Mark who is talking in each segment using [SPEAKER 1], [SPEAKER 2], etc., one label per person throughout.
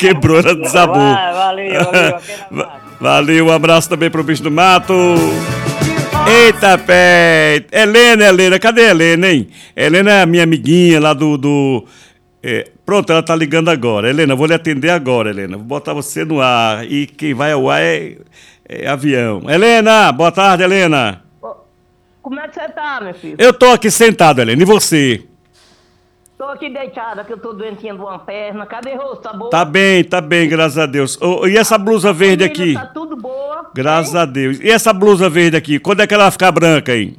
[SPEAKER 1] Quebrou, ela desabou.
[SPEAKER 2] Valeu.
[SPEAKER 1] Valeu, um abraço também pro bicho do mato. Eita, pé! Helena, cadê a Helena, hein? Helena é a minha amiguinha lá pronto, ela tá ligando agora. Helena, vou lhe atender agora, Helena. Vou botar você no ar. E quem vai ao ar é avião. Helena, boa tarde, Helena.
[SPEAKER 2] Como é que você tá, meu filho?
[SPEAKER 1] Eu tô aqui sentado, Helena. E você?
[SPEAKER 2] Tô aqui deitada, que eu tô doentinha de uma perna. Cadê o rosto? Tá boa?
[SPEAKER 1] Tá bem, graças a Deus. E essa blusa verde aqui?
[SPEAKER 2] Tá tudo boa.
[SPEAKER 1] Graças a Deus. E essa blusa verde aqui? Quando é que ela vai ficar branca, hein?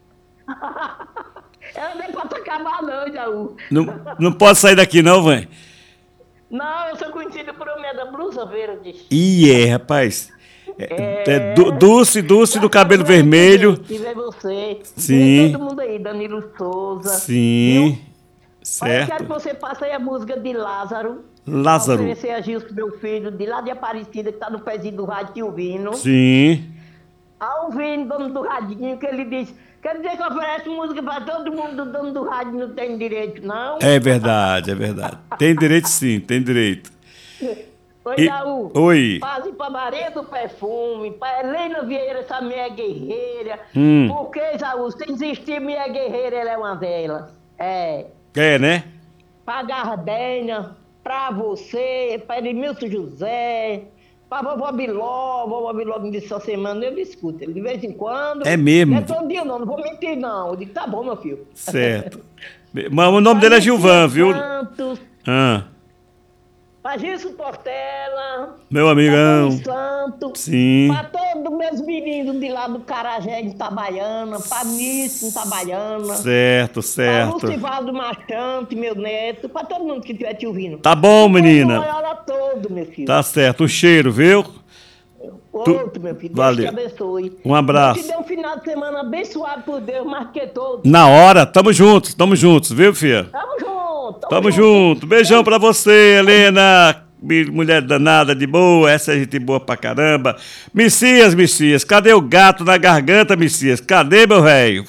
[SPEAKER 2] Ela nem pode acabar não, Jaú.
[SPEAKER 1] Não pode sair daqui não, velho.
[SPEAKER 2] Não, eu sou conhecida por minha da blusa verde.
[SPEAKER 1] Rapaz. Dulce do cabelo vermelho.
[SPEAKER 2] Tive você.
[SPEAKER 1] Sim.
[SPEAKER 2] E todo mundo aí, Danilo Souza.
[SPEAKER 1] Sim.
[SPEAKER 2] Viu?
[SPEAKER 1] Certo.
[SPEAKER 2] Eu quero que você passe aí a música de Lázaro.
[SPEAKER 1] Lázaro.
[SPEAKER 2] Oferecer a Gilson, meu filho, de lá de Aparecida, que tá no pezinho do rádio te ouvindo.
[SPEAKER 1] Sim.
[SPEAKER 2] Ouvindo, dono do radinho, que ele disse... Quer dizer que oferece música pra todo mundo, o dono do rádio não tem direito, não?
[SPEAKER 1] É verdade. Tem direito sim, tem direito.
[SPEAKER 2] Oi, Jaú.
[SPEAKER 1] Oi.
[SPEAKER 2] Faz pra Maria do Perfume, pra Helena Vieira, essa minha guerreira. Porque, Jaú, se existir minha guerreira, ela é uma delas. É,
[SPEAKER 1] né?
[SPEAKER 2] pra Gardênia, pra você, pra Edmilson José, pra vovó Biló me disse essa semana, eu discuto ele de vez em quando.
[SPEAKER 1] É mesmo?
[SPEAKER 2] Não é todo dia não vou mentir não. Eu digo, tá bom, meu filho.
[SPEAKER 1] Certo. Mas o nome dele é Gilvan, viu?
[SPEAKER 2] Santos, pra Gilson Portela,
[SPEAKER 1] Meu amigão.
[SPEAKER 2] pra Santos,
[SPEAKER 1] Sim.
[SPEAKER 2] pra todos meus meninos de lá do Carajé de Itabaiana, pra Nício Itabaiana,
[SPEAKER 1] Certo.
[SPEAKER 2] pra Lucivaldo Machante, meu neto, pra todo mundo que estiver te ouvindo.
[SPEAKER 1] Tá bom, menina.
[SPEAKER 2] Olha todo, meu filho.
[SPEAKER 1] Tá certo. Um cheiro, viu?
[SPEAKER 2] Outro, meu filho.
[SPEAKER 1] Valeu.
[SPEAKER 2] Deus te abençoe.
[SPEAKER 1] Um abraço.
[SPEAKER 2] Deus te dê um final de semana abençoado por Deus, mais que todos.
[SPEAKER 1] Na hora, tamo juntos, viu, filha?
[SPEAKER 2] Tamo junto.
[SPEAKER 1] Beijão pra você, Helena. Mulher danada, de boa, essa é gente boa pra caramba. Messias, cadê o gato na garganta, Messias? Cadê, meu velho?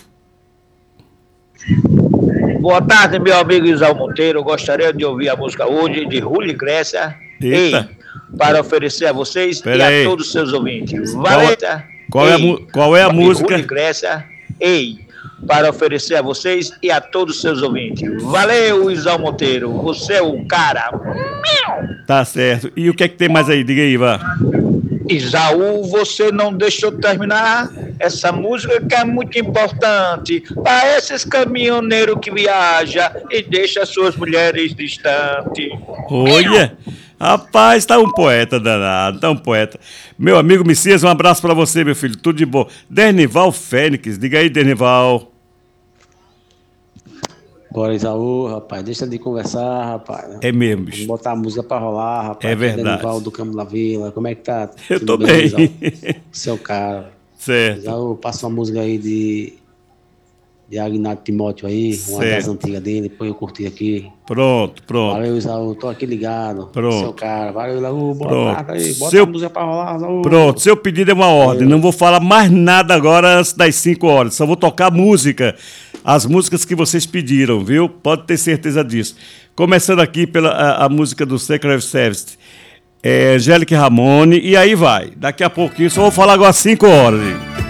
[SPEAKER 3] Boa tarde, meu amigo Isao Monteiro. Eu gostaria de ouvir a música hoje de Rulli Grécia.
[SPEAKER 1] Eita.
[SPEAKER 3] Para oferecer a vocês
[SPEAKER 1] Pera
[SPEAKER 3] e
[SPEAKER 1] aí.
[SPEAKER 3] a todos os seus ouvintes.
[SPEAKER 1] Qual é a música?
[SPEAKER 3] Rulli Grécia. Para oferecer a vocês e a todos os seus ouvintes. Valeu, Isao Monteiro. Você é o cara.
[SPEAKER 1] Tá certo. E o que é que tem mais aí? Diga aí, vá.
[SPEAKER 3] Isaú, você não deixou terminar essa música que é muito importante para esses caminhoneiros que viajam e deixam suas mulheres distantes.
[SPEAKER 1] Olha, rapaz, tá um poeta danado, tá um poeta. Meu amigo Messias, um abraço pra você, meu filho, tudo de bom. Dernival Fênix, diga aí, Dernival.
[SPEAKER 4] Bora, Isaú, rapaz, deixa de conversar, rapaz.
[SPEAKER 1] É mesmo, bicho.
[SPEAKER 4] Vamos botar a música pra rolar, rapaz.
[SPEAKER 1] É verdade.
[SPEAKER 4] Denival do Campo da Vila, como é que tá?
[SPEAKER 1] Eu tô bem.
[SPEAKER 4] Isaú? Seu cara.
[SPEAKER 1] Certo.
[SPEAKER 4] Isaú, passa uma música aí de Agnaldo Timóteo aí, uma das antigas dele, depois eu curti aqui.
[SPEAKER 1] Pronto.
[SPEAKER 4] Valeu, Isaú, tô aqui ligado.
[SPEAKER 1] Pronto.
[SPEAKER 4] Seu cara, valeu, Isaú, boa tarde aí, bota a música pra rolar, Isaú.
[SPEAKER 1] Pronto, seu pedido é uma ordem, não vou falar mais nada agora antes das 5 horas, só vou tocar música, as músicas que vocês pediram, viu? Pode ter certeza disso. Começando aqui pela a música do Secret Service, Angélica Ramone, e aí vai, daqui a pouquinho, só vou falar agora às 5 horas, gente.